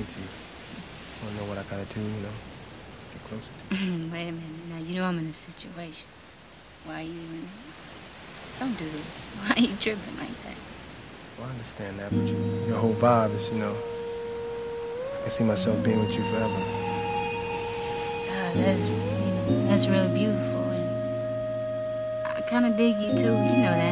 into you. Just wanna know what I gotta do, to get closer to you. Wait a minute. Now, you know I'm in a situation. Why are you in... Don't do this. Why are you tripping like that? Well, I understand that, but your whole vibe is, I can see myself being with you forever. That's really beautiful. And I kind of dig you, too. You know that.